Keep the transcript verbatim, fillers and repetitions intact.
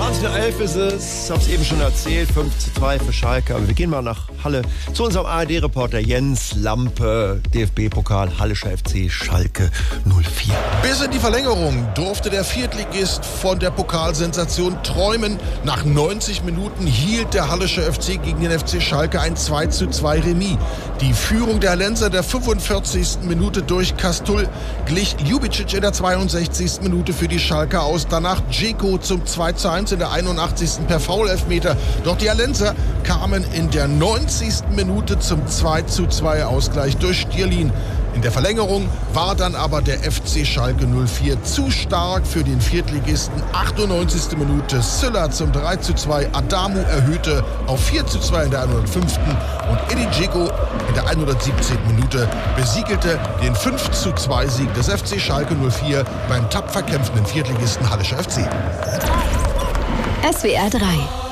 zwanzig Uhr elf ist es, ich hab's eben schon erzählt, fünf zu zwei für Schalke. Aber wir gehen mal nach Halle zu unserem A R D-Reporter Jens Lampe. D F B-Pokal, Hallischer F C, Schalke null vier. Bis in die Verlängerung durfte der Viertligist von der Pokalsensation träumen. Nach neunzig Minuten hielt der Hallische F C gegen den F C Schalke ein zwei zu zwei Remis. Die Führung der Hallenser der fünfundvierzigsten Minute durch Kastul glich Ljubicic in der zweiundsechzigsten Minute für die Schalker aus. Danach Dzeko zum zwei zu eins in der einundachtzigsten per Foul-Elfmeter. Doch die Hallenser kamen in der neunzigsten Minute zum zwei zu zwei Ausgleich durch Stierlin. In der Verlängerung war dann aber der F C Schalke null vier zu stark für den Viertligisten. achtundneunzigste Minute Sylla zum drei zu zwei. Adamu erhöhte auf vier zu zwei in der hundertfünften und Edin Dzeko in der hundertsiebzehnten Minute besiegelte den fünf zu zwei Sieg des F C Schalke null vier beim tapfer kämpfenden Viertligisten Hallischer F C. S W R drei